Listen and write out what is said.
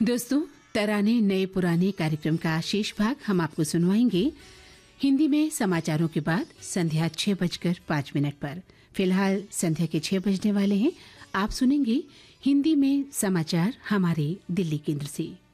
दोस्तों, तराने नए पुराने कार्यक्रम का शेष भाग हम आपको सुनवाएंगे हिंदी में समाचारों के बाद संध्या 6:05 पर। फिलहाल संध्या के 6 बजने वाले हैं। आप सुनेंगे हिंदी में समाचार हमारे दिल्ली केंद्र से।